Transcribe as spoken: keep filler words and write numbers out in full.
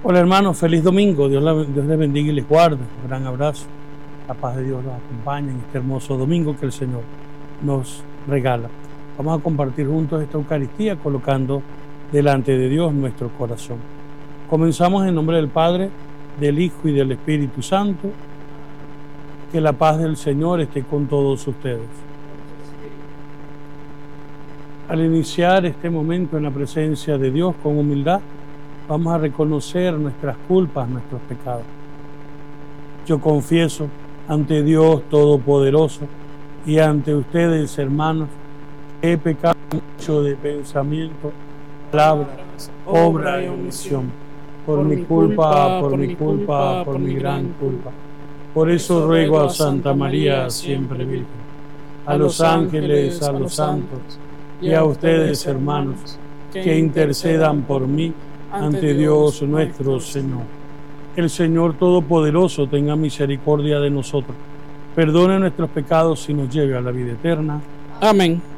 Hola hermanos, feliz domingo. Dios, la, Dios les bendiga y les guarde. Un gran abrazo. La paz de Dios los acompaña en este hermoso domingo que el Señor nos regala. Vamos a compartir juntos esta Eucaristía colocando delante de Dios nuestro corazón. Comenzamos en nombre del Padre, del Hijo y del Espíritu Santo. Que la paz del Señor esté con todos ustedes. Al iniciar este momento en la presencia de Dios con humildad, vamos a reconocer nuestras culpas, nuestros pecados. Yo confieso ante Dios Todopoderoso y ante ustedes, hermanos, que he pecado mucho de pensamiento, palabra, obra y omisión. Por mi culpa, por mi culpa, por mi gran culpa. Por eso ruego a Santa María, siempre Virgen, a los ángeles, a los santos y a ustedes, hermanos, que intercedan por mí ante Dios nuestro Señor. El Señor Todopoderoso tenga misericordia de nosotros, perdone nuestros pecados y nos lleve a la vida eterna. Amén.